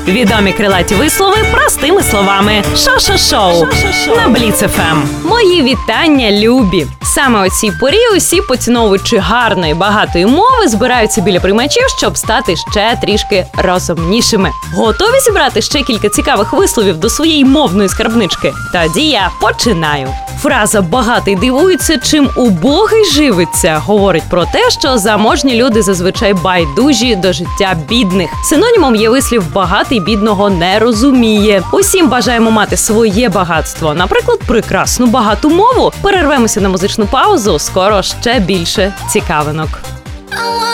Відомі крилаті вислови простими словами. Шо-шо-шоу на Бліц ФМ. Мої вітання, любі! Саме у цій порі усі поціновувачі гарної, багатої мови збираються біля приймачів, щоб стати ще трішки розумнішими. Готові зібрати ще кілька цікавих висловів до своєї мовної скарбнички? Тоді я починаю. Фраза «багатий дивується, чим убогий живиться» говорить про те, що заможні люди зазвичай байдужі до життя бідних. Синонімом є вислів «багатий бідного не розуміє». Усім бажаємо мати своє багатство, наприклад, прекрасну багату мову. Перервемося на музичну паузу, скоро ще більше цікавинок.